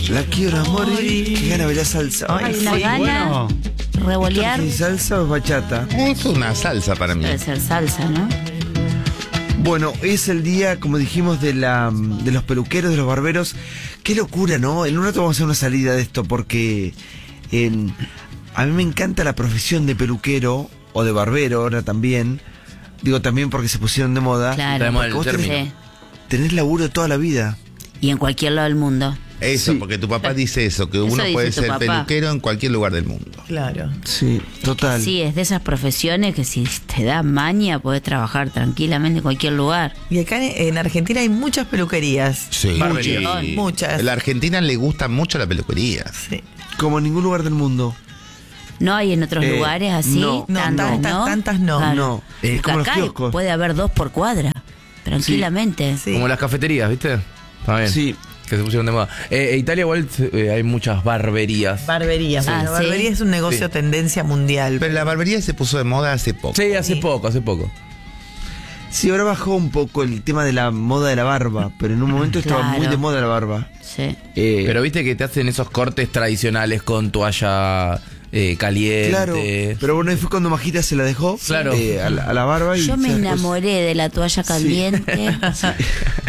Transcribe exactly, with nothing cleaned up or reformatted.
La quiero a morir. Qué gana bailar salsa. Hay una sí, gana, bueno. revolear. ¿Es salsa o es bachata? Es una salsa para mí. Debe ser salsa, ¿no? Bueno, es el día, como dijimos, de la de los peluqueros, de los barberos. Qué locura, ¿no? En un rato vamos a hacer una salida de esto porque eh, a mí me encanta la profesión de peluquero o de barbero ahora también. Digo también porque se pusieron de moda. Claro. Tenemos el Vos tenés, término. Sí. tenés laburo toda la vida. Y en cualquier lado del mundo. Eso, Sí. porque tu papá dice eso, que Eso uno dice puede tu ser papá. peluquero en cualquier lugar del mundo. Claro. Sí, total. Sí, es de esas profesiones que si te da maña podés trabajar tranquilamente en cualquier lugar. Y acá en, en Argentina hay muchas peluquerías. Sí. Barbería. Muchas. A la Argentina le gusta mucho la peluquería. Sí. Como en ningún lugar del mundo. ¿No hay en otros Eh, lugares así? no. No, Tantas, tantas- ¿no? tantas no. Claro. No. Porque Es como los acá kioscos. puede haber dos por cuadra, tranquilamente. Sí. Como las cafeterías, ¿viste? Está bien. Sí. Que se pusieron de moda. Eh, en Italia igual eh, hay muchas barberías. Barbería. Ah, Bueno, ¿sí? barbería es un negocio Sí. tendencia mundial. Pero la barbería se puso de moda hace poco. Sí, hace Sí. poco, hace poco. Sí, ahora bajó un poco el tema de la moda de la barba, pero en un momento estaba Claro. muy de moda la barba. Sí. Eh, Pero viste que te hacen esos cortes tradicionales con toalla eh, caliente. Claro, pero bueno, ahí fue cuando Majita se la dejó Claro. eh, a, la, a la barba. Y Yo me ya después- enamoré de la toalla caliente.